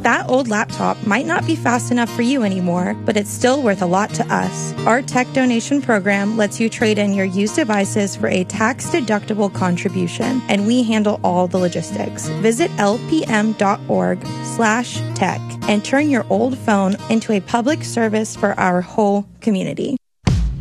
That old laptop might not be fast enough for you anymore, but it's still worth a lot to us. Our tech donation program lets you trade in your used devices for a tax-deductible contribution, and we handle all the logistics. Visit lpm.org/tech and turn your old phone into a public service for our whole community.